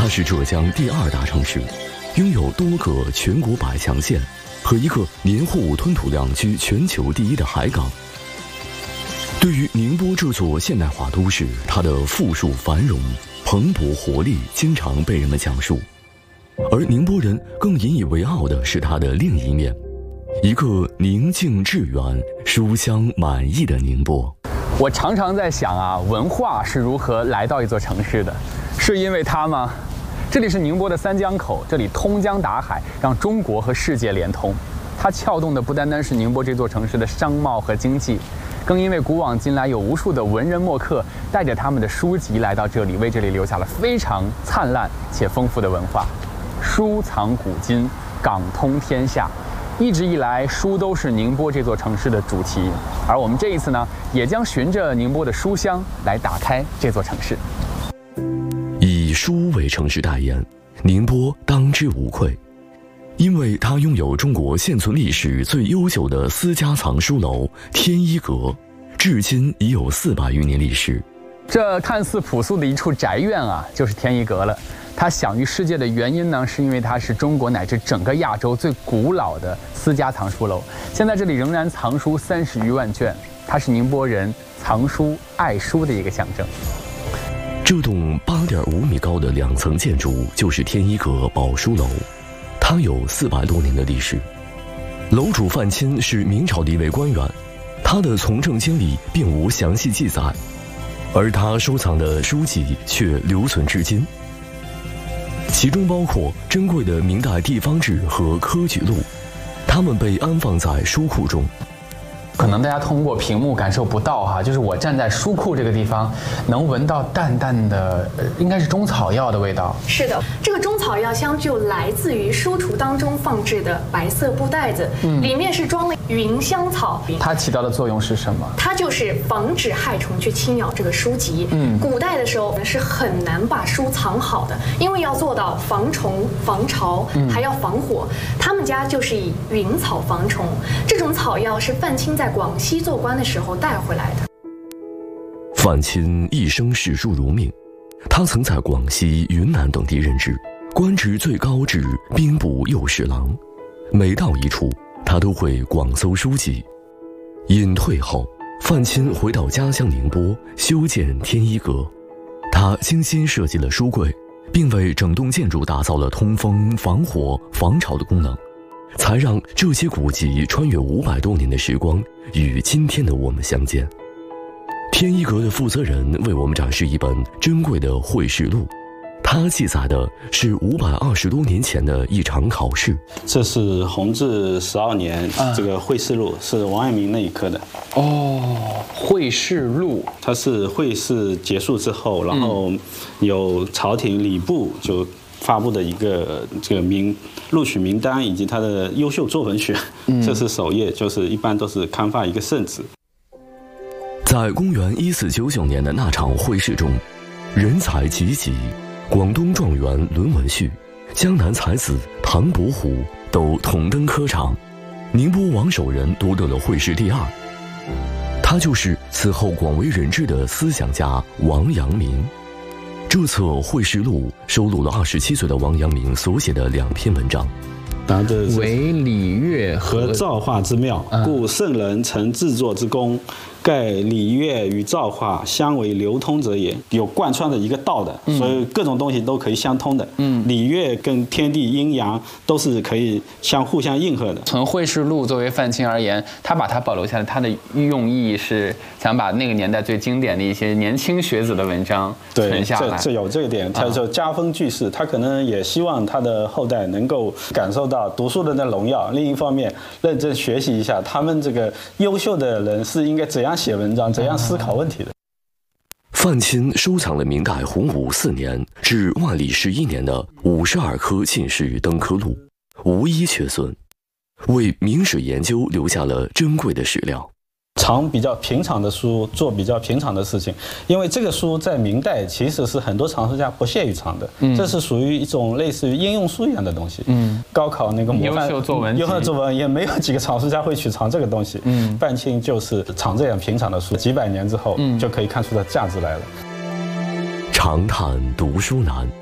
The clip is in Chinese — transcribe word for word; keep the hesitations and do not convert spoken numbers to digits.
是浙江第二大城市，拥有多个全国百强县和一个年货物吞吐量居全球第一的海港。对于宁波这座现代化都市，它的富庶繁荣、蓬勃活力经常被人们讲述。而宁波人更引以为傲的是它的另一面，一个宁静致远、书香满溢的宁波。 我常常在想啊，文化是如何来到一座城市的？是因为它吗？这里是宁波的三江口，这里通江达海，让中国和世界连通。它撬动的不单单是宁波这座城市的商贸和经济，更因为古往今来有无数的文人墨客带着他们的书籍来到这里，为这里留下了非常灿烂且丰富的文化。书藏古今，港通天下，一直以来书都是宁波这座城市的主题。而我们这一次呢，也将循着宁波的书香来打开这座城市。 以书为城市代言，宁波当之无愧，因为它拥有中国现存历史最悠久的私家藏书楼天一阁，至今已有四百余年历史。 这看似朴素的一处宅院啊，就是天一阁了。它享誉世界的原因呢，是因为它是中国乃至整个亚洲最古老的私家藏书楼。现在这里仍然藏书三十余万卷，它是宁波人藏书爱书的一个象征。 这栋八点五米高的两层建筑就是天一阁宝书楼，它有四百多年的历史。楼主范钦是明朝的一位官员，他的从政经历并无详细记载，而他收藏的书籍却留存至今。其中包括珍贵的明代地方志和科举录，它们被安放在书库中。 可能大家通过屏幕感受不到哈，就是我站在书库这个地方，能闻到淡淡的，呃，应该是中草药的味道。 是的，这个中草药香就来自于书橱当中放置的白色布袋子，嗯、里面是装了芸香草。 它起到的作用是什么？ 它就是防止害虫去侵咬这个书籍。嗯，古代的时候是很难把书藏好的，因为要做到防虫、防潮，还要防火。嗯、他们家就是以芸草防虫。这种草药是范钦在广西做官的时候带回来的。 范钦一生视书如命，他曾在广西、云南等地任职，官职最高至兵部右侍郎。每到一处，他都会广搜书籍。隐退后，范钦回到家乡宁波，修建天一阁。他精心设计了书柜，并为整栋建筑打造了通风、防火、防潮的功能，才让这些古籍穿越五百多年的时光，与今天的我们相见。天一阁的负责人为我们展示一本珍贵的会试录，它记载的是五百二十多年前的一场考试。 这是弘治十二年这个会试录，是王阳明那一科的。 哦，会试录， 它是会试结束之后，然后有朝廷礼部就发布的一个这个名录取名单以及他的优秀作文选，嗯、这是首页，就是一般都是刊发一个圣旨。 在公元一四九九年的那场会试中，人才济济，广东状元伦文旭、江南才子唐伯虎都同登科场，宁波王守仁夺得了会试第二。他就是此后广为人知的思想家王阳明。这册会试录收录了二十七岁的王阳明所写的两篇文章， 答的为礼乐和造化之妙，故圣人曾制作之功，盖礼乐与造化相为流通者也，有贯穿的一个道的，嗯、所以各种东西都可以相通的。嗯，礼乐跟天地阴阳都是可以相互相应和的。 从会试录作为范钦而言，他把它保留下来，他的用意是想把那个年代最经典的一些年轻学子的文章存下来。 对，这这有这个点，他就家风俱是，他可能也希望他的后代能够感受到读书人的荣耀。另一方面，认真学习一下他们这个优秀的人是应该怎样写文章、怎样思考问题的。 范钦收藏了明代洪武四年至万历十一年的五十二科进士登科录，无一缺损，为明史研究留下了珍贵的史料。 藏比较平常的书，做比较平常的事情，因为这个书在明代其实是很多藏书家不屑于藏的，嗯、这是属于一种类似于应用书一样的东西。嗯，高考那个模范优秀作文， 优秀作文也没有几个藏书家会去藏这个东西。嗯，范钦就是藏这样平常的书，几百年之后，嗯、就可以看出它价值来了。 长叹读书难，